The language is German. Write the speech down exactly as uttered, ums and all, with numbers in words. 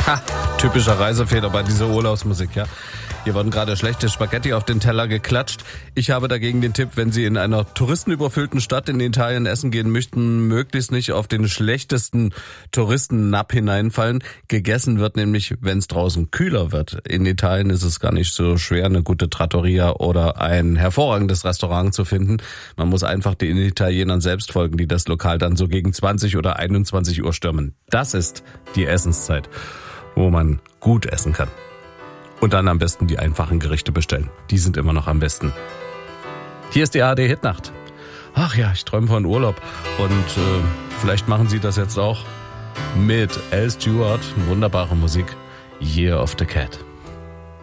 Ha, typischer Reisefehler bei dieser Urlaubsmusik, ja. Hier wurden gerade schlechte Spaghetti auf den Teller geklatscht. Ich habe dagegen den Tipp, wenn Sie in einer touristenüberfüllten Stadt in Italien essen gehen möchten, möglichst nicht auf den schlechtesten Touristennapp hineinfallen. Gegessen wird nämlich, wenn es draußen kühler wird. In Italien ist es gar nicht so schwer, eine gute Trattoria oder ein hervorragendes Restaurant zu finden. Man muss einfach den Italienern selbst folgen, die das Lokal dann so gegen zwanzig oder einundzwanzig Uhr stürmen. Das ist die Essenszeit, wo man gut essen kann. Und dann am besten die einfachen Gerichte bestellen. Die sind immer noch am besten. Hier ist die A R D-Hitnacht. Ach ja, ich träume von Urlaub. Und äh, vielleicht machen Sie das jetzt auch mit Al Stewart. Wunderbare Musik. Year of the Cat.